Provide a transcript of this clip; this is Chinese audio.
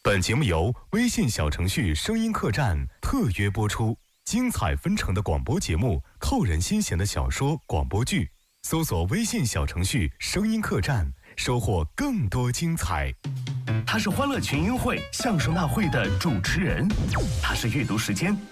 本节目由微信小程序声音客栈特约播出，精彩纷呈的广播节目，扣人心弦的小说、广播剧，搜索微信小程序声音客栈，收获更多精彩。他是欢乐群英会相声大会的主持人，他是阅读时间